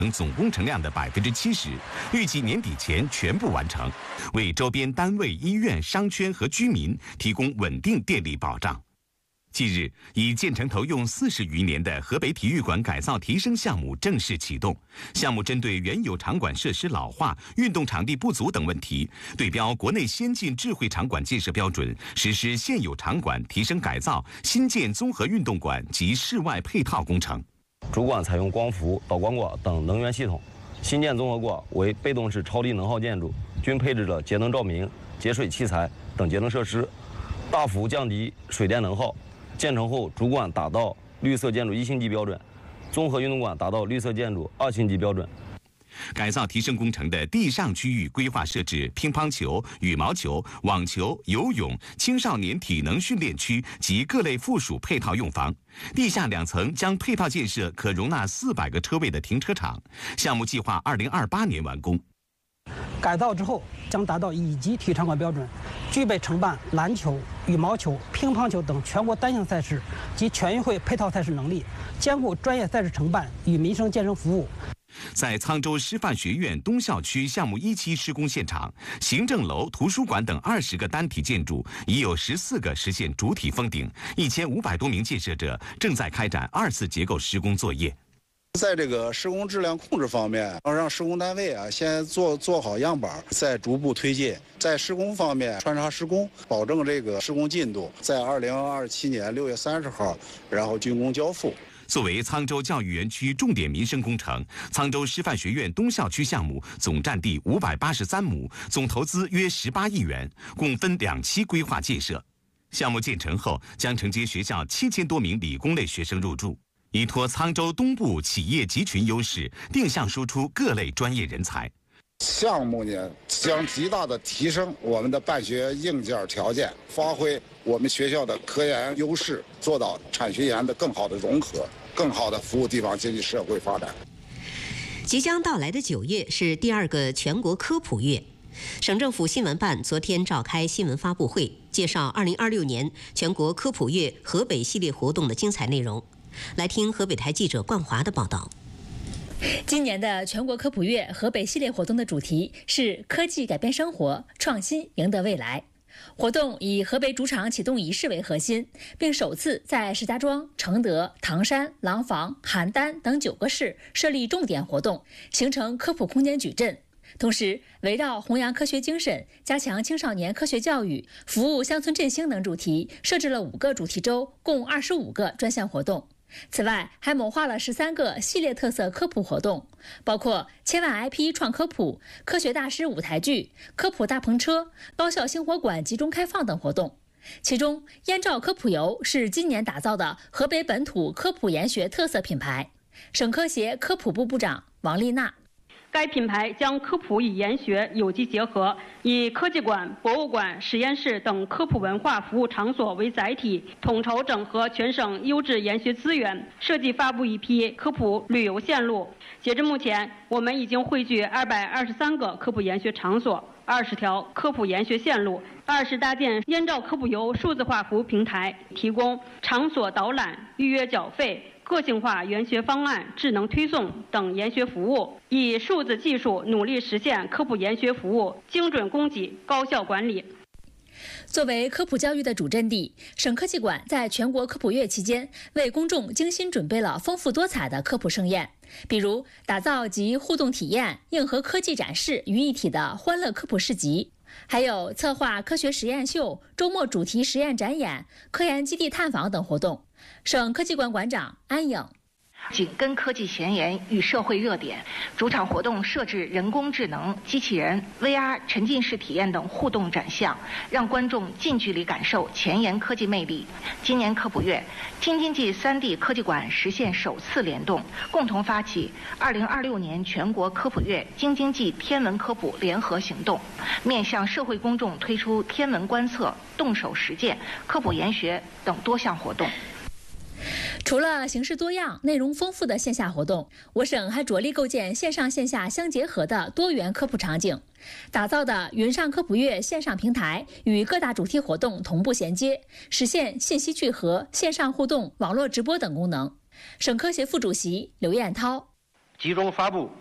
总工程量的70%，预计年底前全部完成，为周边单位、医院、商圈和居民提供稳定电力保障。近日，已建成投用40余年的河北体育馆改造提升项目正式启动。项目针对原有场馆设施老化、运动场地不足等问题，对标国内先进智慧场馆建设标准，实施现有场馆提升改造、新建综合运动馆及室外配套工程。 主馆采用光伏、导光管等能源系统，新建综合馆为被动式超低能耗建筑，均配置了节能照明、节水器材等节能设施，大幅降低水电能耗。建成后，主馆达到绿色建筑1星级标准，综合运动馆达到绿色建筑2星级标准。 改造提升工程的地上区域规划设置乒乓球、羽毛球、网球、游泳、青少年体能训练区及各类附属配套用房，地下2层将配套建设可容纳400个车位的停车场。项目计划2028年完工。 改造之后将达到乙级体育场馆标准，具备承办篮球、羽毛球、乒乓球等全国单项赛事及全运会配套赛事能力，兼顾专业赛事承办与民生健身服务。 在沧州师范学院东校区项目1期施工现场，行政楼、图书馆等20个单体建筑已有14个实现主体封顶，1500多名建设者正在开展2次结构施工作业。 在这个施工质量控制方面，要让施工单位先做好样板，再逐步推进。在施工方面，穿插施工，保证这个施工进度在2027年6月30号，然后竣工交付。 作为沧州教育园区重点民生工程，沧州师范学院东校区项目总占地583亩，总投资约18亿元，共分2期规划建设。项目建成后，将承接学校7000多名理工类学生入住，依托沧州东部企业集群优势，定向输出各类专业人才。 项目呢，将极大的提升我们的办学硬件条件，发挥我们学校的科研优势，做到产学研的更好的融合，更好的服务地方经济社会发展。 即将到来的9月是第2个全国科普月。省政府新闻办昨天召开新闻发布会，介绍2026年全国科普月河北系列活动的精彩内容。来听河北台记者冠华的报道。 今年的全国科普月河北系列活动的主题是科技改变生活，创新赢得未来。活动以河北主场启动仪式为核心，并首次在石家庄、承德、唐山、廊坊、邯郸等9个市设立重点活动，形成科普空间矩阵。同时，围绕弘扬科学精神、加强青少年科学教育、服务乡村振兴等主题，设置了5个主题周，共25个专项活动。此外，还谋划了13个系列特色科普活动，包括千万 IP 创科普、科学大师舞台剧、科普大篷车、高校星火馆集中开放等活动。其中，燕赵科普游是今年打造的河北本土科普研学特色品牌。省科协科普部部长王丽娜。 该品牌将科普与研学有机结合，以科技馆、博物馆、实验室等科普文化服务场所为载体，统筹整合全省优质研学资源，设计发布一批科普旅游线路。截至目前，我们已经汇聚223个科普研学场所，20条科普研学线路，20搭建燕赵科普游数字化服务平台，提供场所导览、预约缴费、个性化研学方案、智能推送等研学服务，以数字技术努力实现科普研学服务精准供给、高效管理。 作为科普教育的主阵地，省科技馆在全国科普月期间为公众精心准备了丰富多彩的科普盛宴，比如打造集互动体验、硬核科技展示于一体的欢乐科普市集，还有策划科学实验秀、周末主题实验展演、科研基地探访等活动。省科技馆馆长安颖。 紧跟科技前沿与社会热点，主场活动设置人工智能、机器人、VR 沉浸式体验等互动展项，让观众近距离感受前沿科技魅力。今年科普月，京津冀3D 科技馆实现首次联动，共同发起2026年全国科普月京津冀天文科普联合行动，面向社会公众推出天文观测、动手实践、科普研学等多项活动。 除了形式多样、内容丰富的线下活动，我省还着力构建线上线下相结合的多元科普场景，打造的云上科普月线上平台与各大主题活动同步衔接，实现信息聚合、线上互动、网络直播等功能。省科协副主席刘彦涛。 集中发布